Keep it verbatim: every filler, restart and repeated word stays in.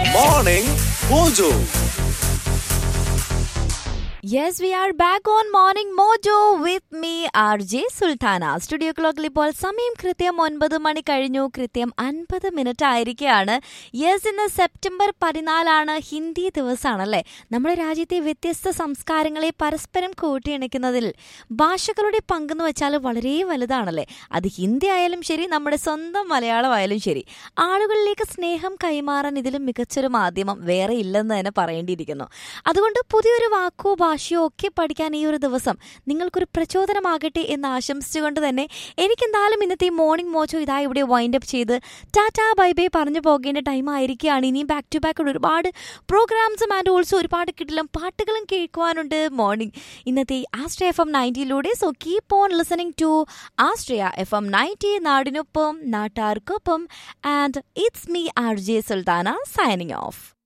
Morning Mojo. Yes, we are back on Morning Mojo with me, R J Sultana. Studio ക്ലോക്കിൽ ഇപ്പോൾ സമയം കൃത്യം ഒൻപത് മണി കഴിഞ്ഞു. കൃത്യം അൻപത് മിനിറ്റ് ആയിരിക്കുകയാണ്. യെസ്, ഇന്ന് സെപ്റ്റംബർ പതിനാലാണ്, ഹിന്ദി ദിവസമാണല്ലേ. നമ്മുടെ രാജ്യത്തെ വ്യത്യസ്ത സംസ്കാരങ്ങളെ പരസ്പരം കൂട്ടിയിണക്കുന്നതിൽ ഭാഷകളുടെ പങ്കെന്ന് വെച്ചാൽ വളരെ വലുതാണല്ലേ. അത് ഹിന്ദി ആയാലും ശരി, നമ്മുടെ സ്വന്തം മലയാളം ആയാലും ശരി. ആളുകളിലേക്ക് സ്നേഹം കൈമാറാൻ ഇതിലും മികച്ചൊരു മാധ്യമം വേറെ ഇല്ലെന്ന് തന്നെ പറയേണ്ടിയിരിക്കുന്നു. അതുകൊണ്ട് പുതിയൊരു വാക്കോ ഭാഷയോ ഒക്കെ പഠിക്കാൻ ഈ ഒരു ദിവസം നിങ്ങൾക്കൊരു പ്രചോദനമാകട്ടെ എന്ന് ആശംസിച്ചുകൊണ്ട് തന്നെ എനിക്കെന്തായാലും ഇന്നത്തെ ഈ മോർണിംഗ് മോജോ ഇതാ ഇവിടെ വൈൻഡ് അപ്പ് ചെയ്ത് ടാറ്റാ ബൈ ബൈ പറഞ്ഞു പോകേണ്ട ടൈം ആയിരിക്കുകയാണ്. ഇനിയും ബാക്ക് ടു ബാക്ക് ഒരുപാട് പ്രോഗ്രാംസും ആൻഡ് ഓൾസോ ഒരുപാട് കിട്ടിലും പാട്ടുകളും കേൾക്കുവാനുണ്ട് മോർണിംഗ് ഇന്നത്തെ Austria F M നയൻറ്റിയിലൂടെ. So keep on listening to Austria F M ninety, നാടിനൊപ്പം നാട്ടാർക്കൊപ്പം. And it's me R J Sultana signing off.